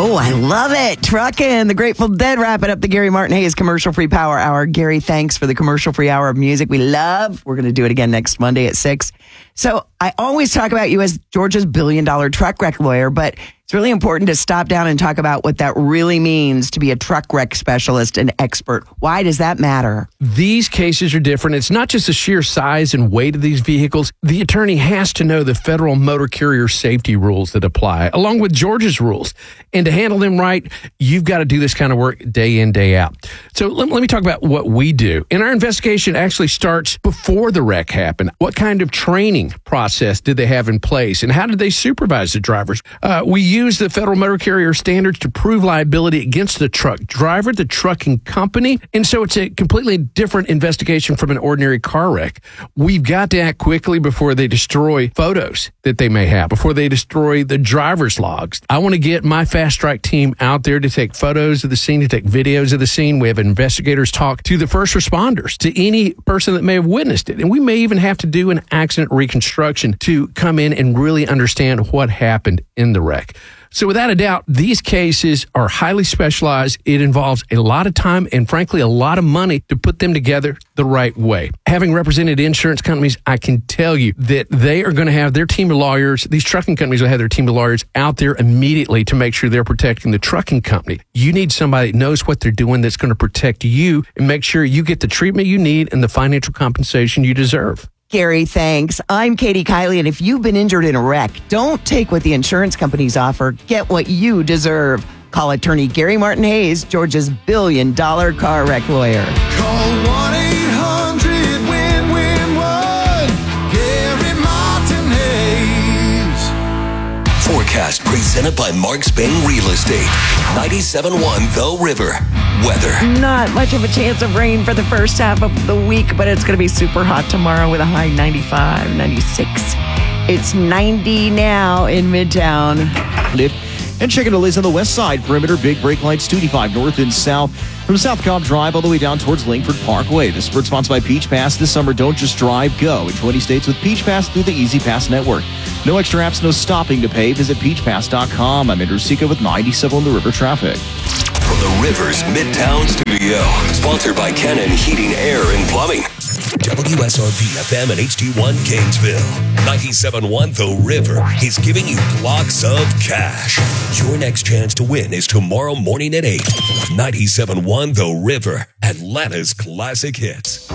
Oh, I love it. Truckin', the Grateful Dead wrapping up the Gary Martin Hayes commercial-free power hour. Gary, thanks for the commercial-free hour of music we love. We're going to do it again next Monday at 6. So I always talk about you as Georgia's billion-dollar truck wreck lawyer, but it's really important to stop down and talk about what that really means to be a truck wreck specialist and expert. Why does that matter? These cases are different. It's not just the sheer size and weight of these vehicles. The attorney has to know the federal motor carrier safety rules that apply, along with Georgia's rules. And to handle them right, you've got to do this kind of work day in, day out. So let me talk about what we do. And our investigation actually starts before the wreck happened. What kind of training process did they have in place? And how did they supervise the drivers? We use the federal motor carrier standards to prove liability against the truck driver, the trucking company. And so it's a completely different investigation from an ordinary car wreck. We've got to act quickly before they destroy photos that they may have, before they destroy the driver's logs. I want to get my Fast Strike team out there to take photos of the scene, to take videos of the scene. We have investigators talk to the first responders, to any person that may have witnessed it. And we may even have to do an accident reconstruction to come in and really understand what happened in the wreck. So without a doubt, these cases are highly specialized. It involves a lot of time and, frankly, a lot of money to put them together the right way. Having represented insurance companies, I can tell you that they are going to have their team of lawyers. These trucking companies will have their team of lawyers out there immediately to make sure they're protecting the trucking company. You need somebody that knows what they're doing, that's going to protect you and make sure you get the treatment you need and the financial compensation you deserve. Gary, thanks. I'm Katie Kiley, and if you've been injured in a wreck, don't take what the insurance companies offer. Get what you deserve. Call attorney Gary Martin Hayes, Georgia's billion-dollar car wreck lawyer. Call 1-800-WIN-WIN-1. Gary Martin Hayes. Forecast presented by Mark Spain Real Estate. 97.1 The River. Weather. Not much of a chance of rain for the first half of the week, but it's going to be super hot tomorrow with a high 95, 96. It's 90 now in Midtown. And checking delays on the west side perimeter. Big brake lights 285 north and south from South Cobb Drive all the way down towards Langford Parkway. This is sponsored by Peach Pass. This summer, don't just drive, go. In 20 states with Peach Pass through the Easy Pass network. No extra apps, no stopping to pay. Visit peachpass.com. I'm Andrew Sika with 97 on the River traffic. From the River's Midtown Studio. Sponsored by Cannon Heating, Air, and Plumbing. WSRP FM and HD1 Gainesville. 97.1 The River is giving you blocks of cash. Your next chance to win is tomorrow morning at 8. 97.1 The River, Atlanta's classic hits.